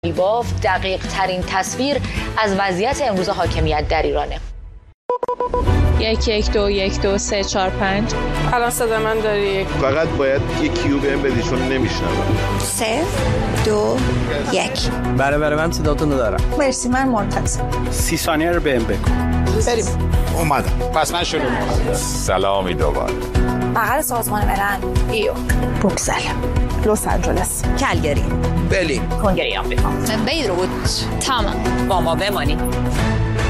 باف دقیق ترین تصویر از وضعیت امروز حاکمیت در ایرانه. 1 1 2 1 2 3 4 5. الان صدا من داری؟ فقط باید یک کیو بهم بدی چون نمیشنوم. 3 2 1. بله من صداتون رو دارم. مرسی، من منتظرم. 30 ثانیه رو بهم بگو. بریم. اومدم. پس من شروع می‌کنم. سلامی دوباره. بغل سازمان ملل. ایو. بروکسل. لس آنجلس. کلگری. برلین. کنگره آمریکا. بیروت. تمام. با ما بمانید.